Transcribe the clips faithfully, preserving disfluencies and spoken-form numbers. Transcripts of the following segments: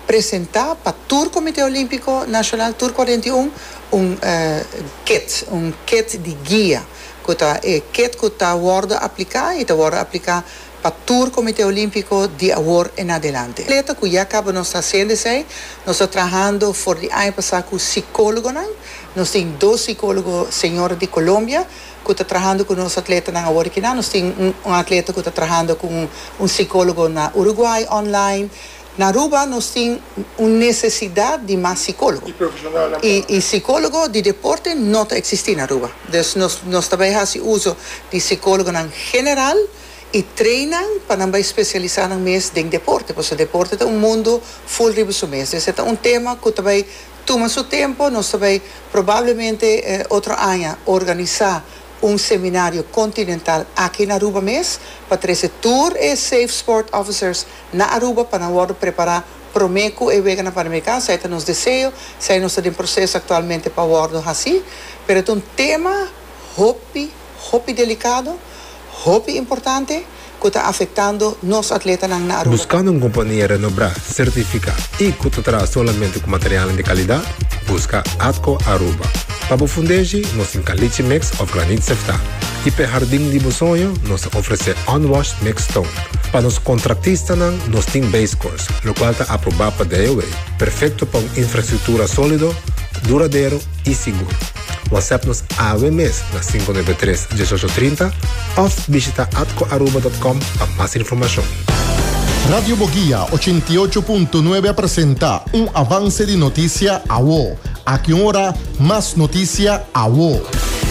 presentar para el Comité Olímpico Nacional Tour cuarenta y uno un uh, kit, un kit de guía, que está eh, kit que está worden aplicado y está worden aplicado para todo el Comité Olímpico de ahora en adelante. El atleta que ya acabamos haciendo, nos está trabajando por el año pasado con psicólogos, nos tienen dos psicólogos señores de Colombia que están trabajando con los atletas en ahora, nos tienen un, un atleta que está trabajando con un, un psicólogo en Uruguay online. En Aruba nos tiene una necesidad de más psicólogos. Y, y psicólogo de deporte no existe en Aruba. Entonces nos, nos también hace uso de psicólogos en general y treinan para no especializar en mes de deporte. Porque el deporte es un mundo full de su mes. Entonces es un tema que también toma su tiempo. Nos también probablemente eh, otro año organizar un seminario continental aquí en Aruba mes para trazer tour e Safe Sport Officers na Aruba para poder preparar Promeco e Vegana Pan-Americana. Esse é nos desejo, esse é nosso processo atualmente para o bordo assim, mas é um tema hopi, hopi delicado, hopi importante que está afetando nos atletas na Aruba. Buscando uma companhia renombrada, certificada e que te traz somente com material de qualidade, busca Atco Aruba. Para o fundejo, nós temos caliche mix of granite sefta. E para o jardim de sonho, nós oferecemos unwashed mix stone. Para os contratistas, nós temos base course, o qual está aprovado para D O A. Perfeito para uma infraestrutura sólida, duradouro e seguro. WhatsApp-nos A W M S na cinco nove três, um oito três zero ou visita atco aruba ponto com para mais informação. Radio Boguía ochenta y ocho punto nueve presenta un avance de noticia a vos. A qué hora más noticia a vos.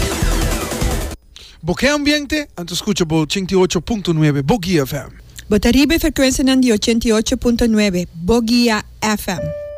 Boquea ambiente, antes escucha por ochenta y ocho punto nueve Boguía F M. Botaribe frecuencia de ochenta y ocho punto nueve Boguía F M.